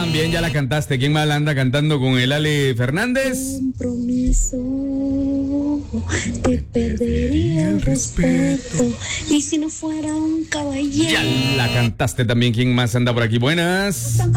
también ya la cantaste. ¿Quién más la anda cantando con el Ale Fernández? Compromiso, te perdería el respeto. Y si no fuera un caballero. Ya la cantaste también. ¿Quién más anda por aquí? Buenas.